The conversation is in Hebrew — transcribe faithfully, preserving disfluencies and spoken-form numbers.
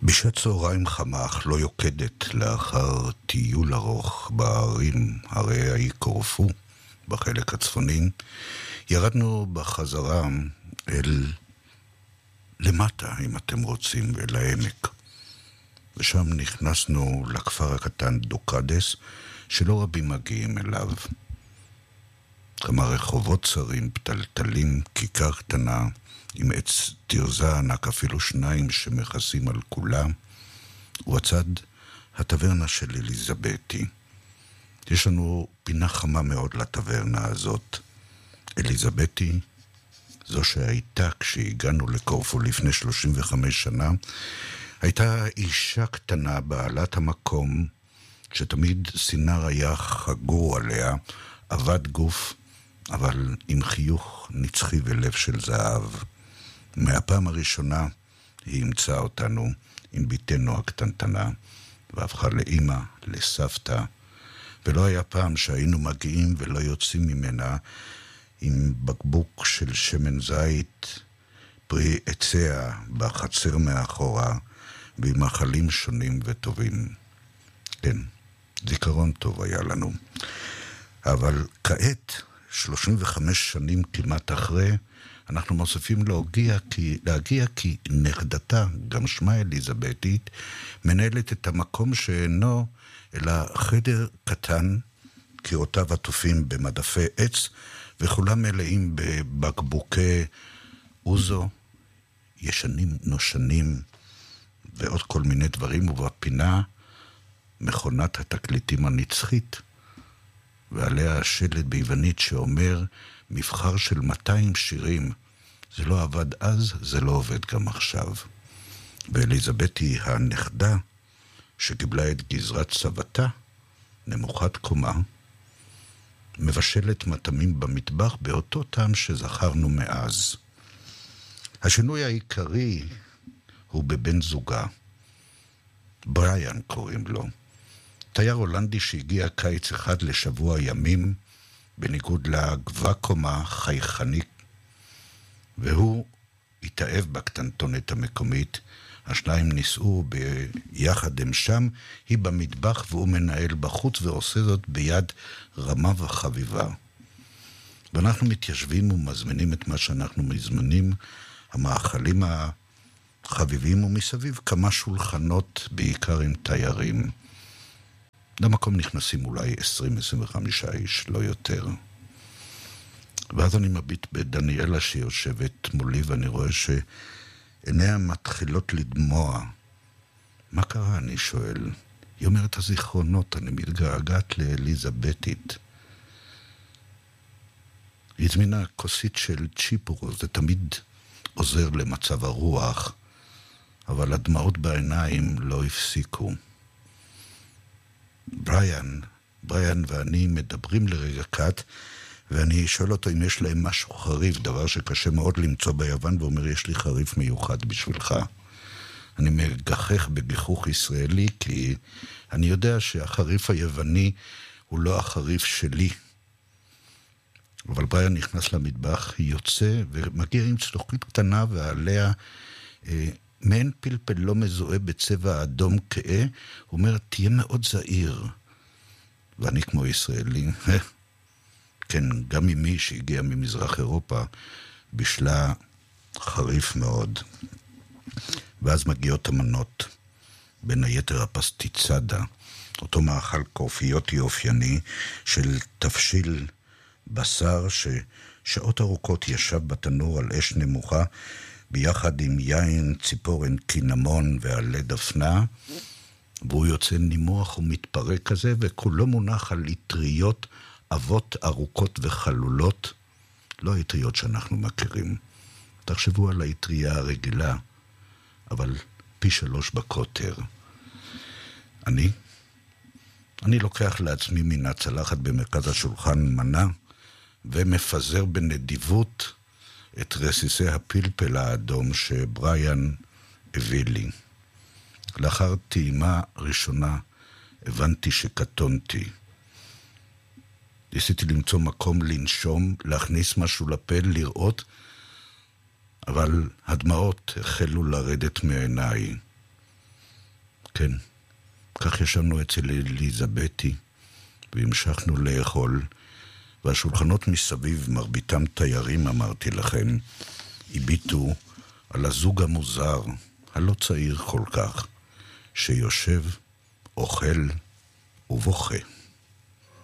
בשעת צהריים חמה אך לא יוקדת לאחר טיול ארוך בערים הרי האי קורפו בחלק הצפוני, ירדנו בחזרה אל למטה, אם אתם רוצים, אל העמק. ושם נכנסנו לכפר הקטן דוקדס, שלא רבים מגיעים אליו. כמה רחובות צרים, פתלתלים, כיכר קטנה, עם עץ תרזה ענק, אפילו שניים שמכסים על כולה, ובצד הטברנה של אליזבטי. יש לנו פינה חמה מאוד לטברנה הזאת. אליזבטי, זו שהייתה כשהגענו לקורפו לפני שלושים וחמש שנה, הייתה אישה קטנה בעלת המקום, שתמיד סינר היה חגור עליה, עבד גוף, אבל עם חיוך נצחי ולב של זהב. מהפעם הראשונה היא אימצה אותנו עם ביתנו הקטנטנה, והפכה לאמא, לסבתא, ולא היה פעם שהיינו מגיעים ולא יוצאים ממנה עם בקבוק של שמן זית, פרי עציה בחצר מאחורה, ועם מאכלים שונים וטובים. כן, זיכרון טוב היה לנו. אבל כעת, שלושים וחמש שנים כמעט אחרי, אנחנו מוסיפים להגיע כי, להגיע כי נכדתה, גם שמה אליזבטית, מנהלת את המקום שאינו, אלא חדר קטן, קירותיו עטופים במדפי עץ, וכולם מלאים בבקבוקי אוזו, ישנים נושנים, ועוד כל מיני דברים, ובפינה מכונת התקליטים הנצחית, ועליה השלט ביוונית שאומר, מבחר של מאתיים שירים, זה לא עבד אז, זה לא עובד גם עכשיו. ואליזבטי הנכדה, שקיבלה את גזרת סבתה, נמוכת קומה, מבשלת מטעמים במטבח באותו טעם שזכרנו מאז. השינוי העיקרי הוא בבן זוגה. בריאן קוראים לו. תייר הולנדי שהגיע קיץ אחד לשבוע ימים, בניגוד לגבה קומה חייכנית, והוא התאהב בקטנטונת המקומית. השניים ניסעו ביחד הם שם, היא במטבח והוא מנהל בחוץ, ועושה זאת ביד רמה וחביבה. ואנחנו מתיישבים ומזמינים את מה שאנחנו מזמינים, המאכלים החביבים, ומסביב כמה שולחנות, בעיקר עם תיירים. למקום נכנסים אולי עשרים עד עשרים וחמישה איש, לא יותר. ואז אני מביט בדניאלה שיושבת מולי, ואני רואה שעיניה מתחילות לדמוע. מה קרה? אני שואל. היא אומרת, הזיכרונות, אני מתגעגעת לאליזבטית. היא הזמינה כוסית של צ'יפורו, זה תמיד עוזר למצב הרוח, אבל הדמעות בעיניים לא הפסיקו. בריאן, בריאן ואני מדברים לרגע קט, ואני שואל אותו אם יש להם משהו חריף, דבר שקשה מאוד למצוא ביוון, ואומר, יש לי חריף מיוחד בשבילך. אני מגחך בגיחוך ישראלי, כי אני יודע שהחריף היווני הוא לא החריף שלי. אבל בריאן נכנס למטבח, יוצא ומגיע עם צלוחית קטנה, ועליה אה, מעין פלפל לא מזוהה בצבע אדום כאה, הוא אומר, תהיה מאוד זהיר. ואני כמו ישראלי, כן, גם ממי שהגיע ממזרח אירופה, בשלה חריף מאוד. ואז מגיעות המנות, בין היתר הפסטיצדה, אותו מאכל קורפיוטי אופייני של תבשיל בשר ששעות ארוכות ישב בתנור על אש נמוכה, ביחד עם יין, ציפורן, קינמון ועלי דפנה, והוא יוצא נימוח ומתפרק כזה, וכולו מונח על יטריות אבות ארוכות וחלולות, לא היטריות שאנחנו מכירים. תחשבו על היטריה הרגילה, אבל פי שלוש בקוטר. אני? אני לוקח לעצמי מן הצלחת במרכז השולחן מנה, ומפזר בנדיבות את רסיסי הפלפל האדום שבריאן הביא לי. לאחר טעימה ראשונה הבנתי שקטונתי. ניסיתי למצוא מקום לנשום, להכניס משהו לפה, לראות, אבל הדמעות החלו לרדת מעיניי. כן, כך ישבנו אצל אליזבתי, והמשכנו לאכול, והשולחנות מסביב, מרביתם תיירים, אמרתי לכם, הביטו על הזוג המוזר, הלא צעיר כל כך, שיושב, אוכל ובוכה.